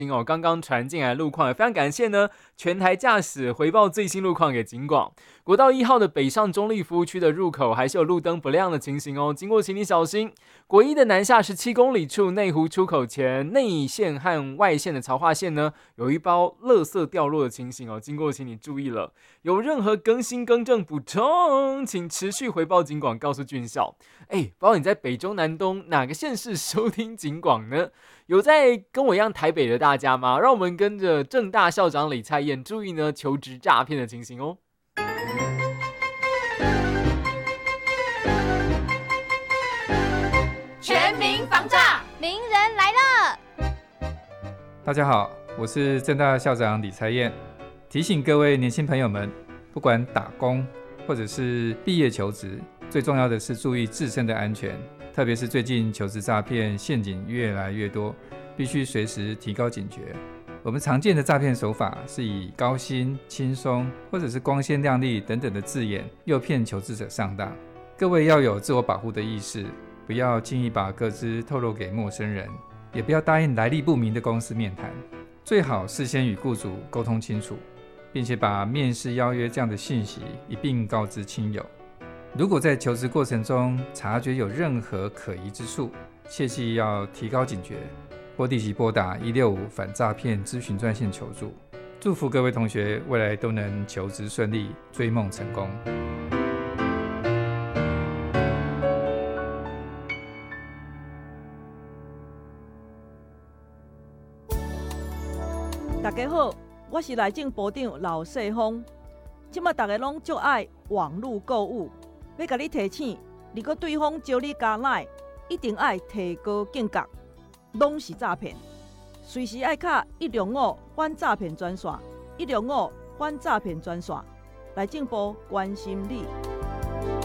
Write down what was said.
刚刚传进来的路况，也非常感谢呢全台驾驶回报最新路况给警广。国道1号的北上中立服务区的入口还是有路灯不亮的情形哦，经过请你小心。国一的南下17公里处内湖出口前内线和外线的槽化线呢，有一包垃圾掉落的情形哦，经过请你注意了。有任何更新更正补充，请持续回报警广，告诉军校。不知道你在北中南东哪个县市收听警广呢？有在跟我一样台北的大家吗？让我们跟着政大校长李蔡燕注意呢求职诈骗的情形哦。 全民防诈，名人来了。 大家好，我是政大校长李蔡燕，提醒各位年轻朋友们，不管打工或者是毕业求职，最重要的是注意自身的安全，特别是最近求职诈骗陷阱越来越多，必须随时提高警觉。我们常见的诈骗手法是以高薪、轻松或者是光鲜亮丽等等的字眼诱骗求职者上当。各位要有自我保护的意识，不要轻易把个资透露给陌生人，也不要答应来历不明的公司面谈，最好事先与雇主沟通清楚，并且把面试邀约这样的讯息一并告知亲友。如果在求职过程中察觉有任何可疑之处，切记要提高警觉，或立即拨打165反诈骗咨询专线求助。祝福各位同学未来都能求职顺利，追梦成功。 大家好，我是内政部长老世峰。现在大家拢足爱网络购物，要甲你提醒，如果对方招你加赖，一定爱提高警觉，拢是诈骗。随时爱卡105反诈骗专线，105反诈骗专线，内政部关心你。